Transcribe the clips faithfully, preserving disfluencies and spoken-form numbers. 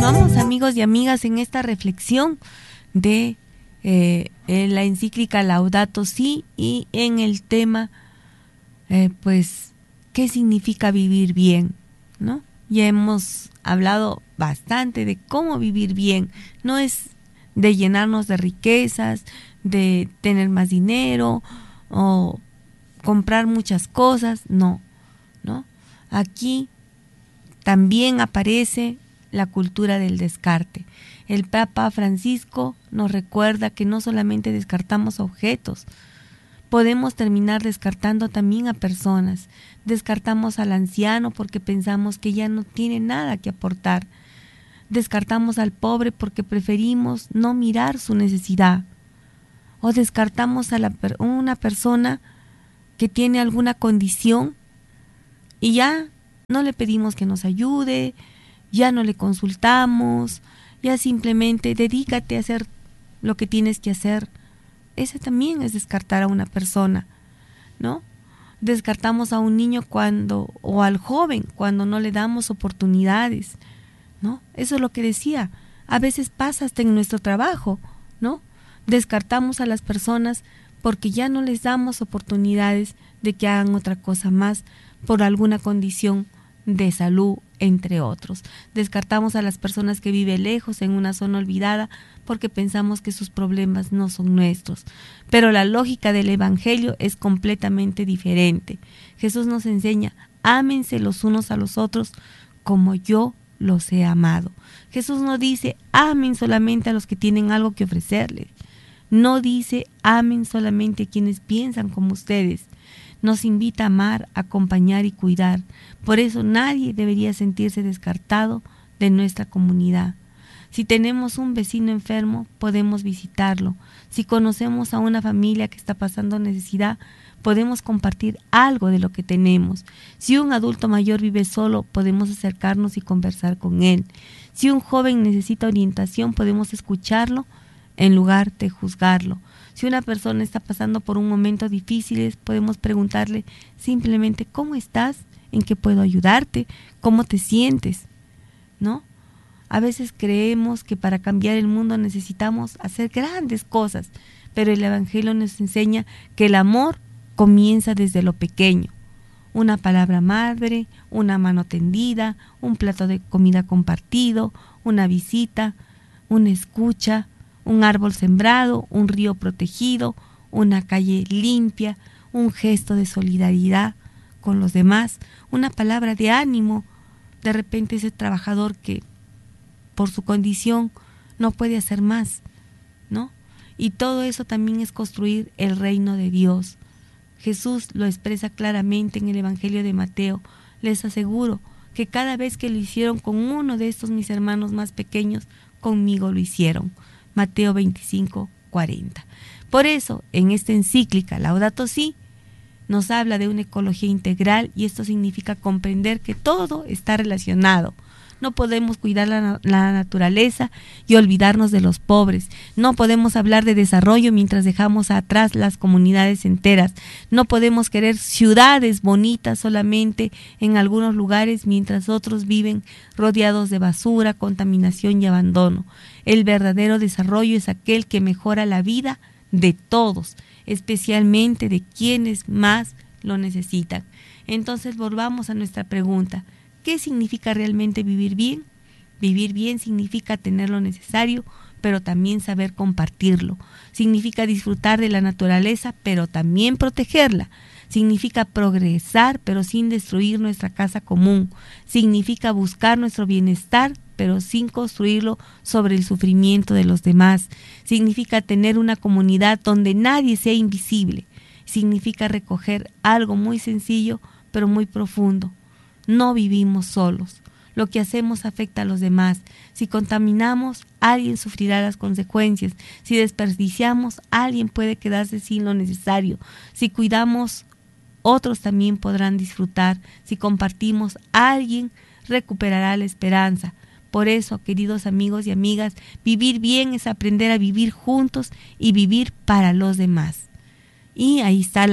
continuamos, amigos y amigas, en esta reflexión de eh, en la encíclica Laudato Si y en el tema, eh, pues, ¿qué significa vivir bien? ¿No? Ya hemos hablado bastante de cómo vivir bien. No es de llenarnos de riquezas, de tener más dinero o comprar muchas cosas, no, ¿no? Aquí también aparece la cultura del descarte. El Papa Francisco nos recuerda que no solamente descartamos objetos, podemos terminar descartando también a personas. Descartamos al anciano porque pensamos que ya no tiene nada que aportar. Descartamos al pobre porque preferimos no mirar su necesidad. O descartamos a la, una persona que tiene alguna condición y ya no le pedimos que nos ayude, ya no le consultamos, ya simplemente dedícate a hacer lo que tienes que hacer. Ese también es descartar a una persona, ¿no? Descartamos a un niño cuando, o al joven, cuando no le damos oportunidades, ¿no? Eso es lo que decía. A veces pasa hasta en nuestro trabajo, ¿no? Descartamos a las personas porque ya no les damos oportunidades de que hagan otra cosa más por alguna condición de salud, entre otros. Descartamos a las personas que viven lejos, en una zona olvidada, porque pensamos que sus problemas no son nuestros. Pero la lógica del Evangelio es completamente diferente. Jesús nos enseña, ámense los unos a los otros como yo los he amado. Jesús no dice, amen solamente a los que tienen algo que ofrecerles. No dice, amen solamente a quienes piensan como ustedes. Nos invita a amar, acompañar y cuidar. Por eso nadie debería sentirse descartado de nuestra comunidad. Si tenemos un vecino enfermo, podemos visitarlo. Si conocemos a una familia que está pasando necesidad, podemos compartir algo de lo que tenemos. Si un adulto mayor vive solo, podemos acercarnos y conversar con él. Si un joven necesita orientación, podemos escucharlo en lugar de juzgarlo. Si una persona está pasando por un momento difícil, podemos preguntarle simplemente ¿cómo estás? ¿En qué puedo ayudarte? ¿Cómo te sientes? ¿No? A veces creemos que para cambiar el mundo necesitamos hacer grandes cosas, pero el Evangelio nos enseña que el amor comienza desde lo pequeño. Una palabra madre, una mano tendida, un plato de comida compartido, una visita, una escucha, un árbol sembrado, un río protegido, una calle limpia, un gesto de solidaridad con los demás, una palabra de ánimo. De repente ese trabajador que por su condición no puede hacer más, ¿no? Y todo eso también es construir el reino de Dios. Jesús lo expresa claramente en el Evangelio de Mateo. Les aseguro que cada vez que lo hicieron con uno de estos mis hermanos más pequeños, conmigo lo hicieron. Mateo veinticinco, cuarenta. Por eso, en esta encíclica Laudato Si, nos habla de una ecología integral y esto significa comprender que todo está relacionado. No podemos cuidar la, la naturaleza y olvidarnos de los pobres. No podemos hablar de desarrollo mientras dejamos atrás las comunidades enteras. No podemos querer ciudades bonitas solamente en algunos lugares mientras otros viven rodeados de basura, contaminación y abandono. El verdadero desarrollo es aquel que mejora la vida de todos, especialmente de quienes más lo necesitan. Entonces volvamos a nuestra pregunta. ¿Qué significa realmente vivir bien? Vivir bien significa tener lo necesario, pero también saber compartirlo. Significa disfrutar de la naturaleza, pero también protegerla. Significa progresar, pero sin destruir nuestra casa común. Significa buscar nuestro bienestar, pero sin construirlo sobre el sufrimiento de los demás. Significa tener una comunidad donde nadie sea invisible. Significa recoger algo muy sencillo, pero muy profundo. No vivimos solos. Lo que hacemos afecta a los demás. Si contaminamos, alguien sufrirá las consecuencias. Si desperdiciamos, alguien puede quedarse sin lo necesario. Si cuidamos, otros también podrán disfrutar. Si compartimos, alguien recuperará la esperanza. Por eso, queridos amigos y amigas, vivir bien es aprender a vivir juntos y vivir para los demás. Y ahí está la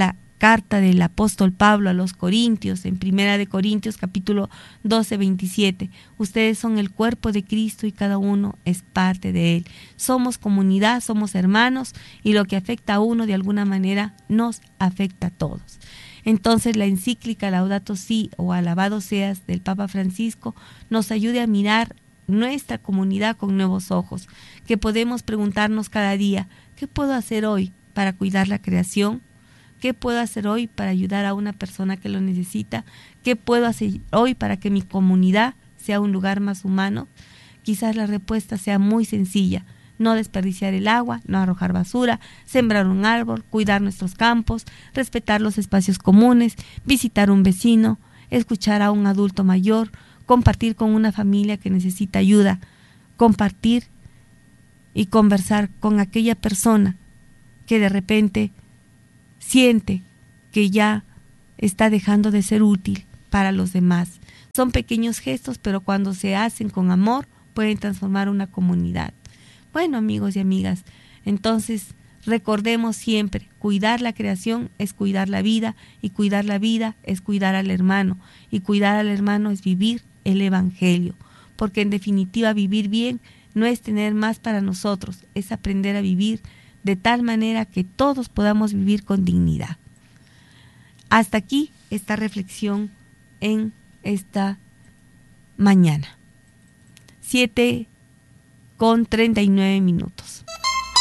carta del apóstol Pablo a los Corintios, en Primera de Corintios capítulo doce, veintisiete. Ustedes son el cuerpo de Cristo y cada uno es parte de él. Somos comunidad, somos hermanos, y lo que afecta a uno de alguna manera nos afecta a todos. Entonces la encíclica Laudato Si o Alabado Seas del Papa Francisco nos ayude a mirar nuestra comunidad con nuevos ojos, que podemos preguntarnos cada día: ¿qué puedo hacer hoy para cuidar la creación? ¿Qué puedo hacer hoy para ayudar a una persona que lo necesita? ¿Qué puedo hacer hoy para que mi comunidad sea un lugar más humano? Quizás la respuesta sea muy sencilla: no desperdiciar el agua, no arrojar basura, sembrar un árbol, cuidar nuestros campos, respetar los espacios comunes, visitar un vecino, escuchar a un adulto mayor, compartir con una familia que necesita ayuda, compartir y conversar con aquella persona que de repente siente que ya está dejando de ser útil para los demás. Son pequeños gestos, pero cuando se hacen con amor pueden transformar una comunidad. Bueno, amigos y amigas, entonces recordemos siempre: cuidar la creación es cuidar la vida, y cuidar la vida es cuidar al hermano, y cuidar al hermano es vivir el Evangelio, porque en definitiva vivir bien no es tener más para nosotros, es aprender a vivir de tal manera que todos podamos vivir con dignidad. Hasta aquí esta reflexión en esta mañana. siete con treinta y nueve minutos.